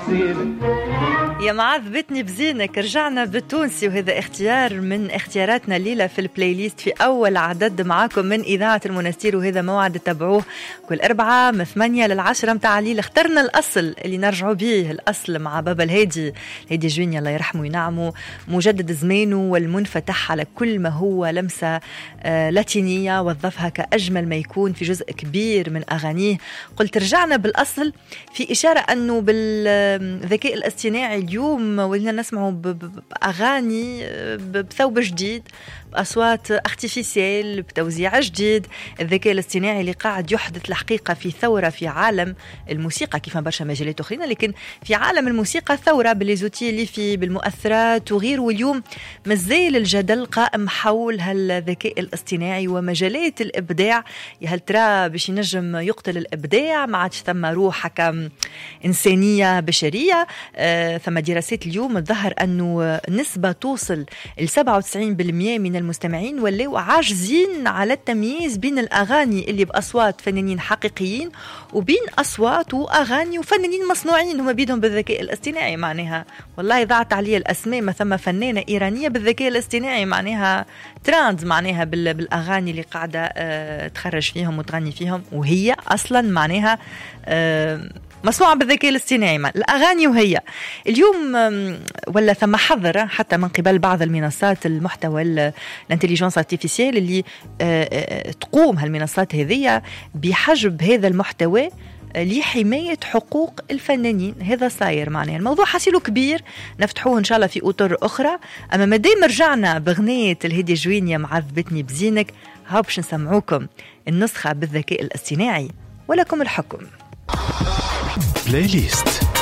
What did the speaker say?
يا معذبتني بزينك. رجعنا بالتونسي وهذا اختيار من اختياراتنا الليلة في البلاي ليست في أول عدد معاكم من إذاعة المنستير، وهذا موعد تتابعوه كل 4 من 8 ل10 متاع الليل. اخترنا الأصل اللي نرجعوا به، الأصل مع بابا الهادي جويني الله يرحمه وينعمه، مجدد زمانه والمنفتح على كل ما هو لمسة لاتينية، وظفها كأجمل ما يكون في جزء كبير من أغانيه. قلت رجعنا بالأصل في إشارة أنه بالذكاء الاصطناعي اليوم ولينا نسمعوا بأغاني بثوب جديد، بأصوات ارتيفيسيال، بتوزيع جديد. الذكاء الاصطناعي اللي قاعد يحدث الحقيقة في ثورة في عالم الموسيقى، كيف برشا مجالات أخرين، لكن في عالم الموسيقى ثورة بالليزوتي اللي فيه، بالمؤثرات وغيره. واليوم مازال الجدل قائم حول هالذكاء الاصطناعي ومجالات الإبداع. يا هل ترى باش ينجم يقتل الإبداع؟ ما عادش ثم روح حكم إنسانية بشرية. ثم دراسات اليوم تظهر أنه نسبة توصل ل 97% من المستمعين ولاو عاجزين على التمييز بين الأغاني اللي بأصوات فنانين حقيقيين وبين أصوات وأغاني وفنانين مصنوعين هم بيدهم بالذكاء الاصطناعي. معناها والله ضاعت علي الأسماء، ما ثم فنانة إيرانية بالذكاء الاصطناعي، معناها تراند، معناها بالأغاني اللي قاعدة تخرج فيهم وتغني فيهم، وهي أصلا معناها مصنوعة بالذكاء الاصطناعي. الأغاني وهي اليوم ولا ثم حظر حتى من قبل بعض المنصات المحتوى الانتليجنس ارتيفيسيال اللي تقوم هالمنصات هذه بحجب هذا المحتوى لحماية حقوق الفنانين. هذا صاير معناه الموضوع حسيله كبير، نفتحوه إن شاء الله في أطر أخرى. أما مادام رجعنا بغنية الهادي جويني معذبتني بزينك، هاو باش نسمعوكم النسخة بالذكاء الاصطناعي ولكم الحكم. بلاي ليست.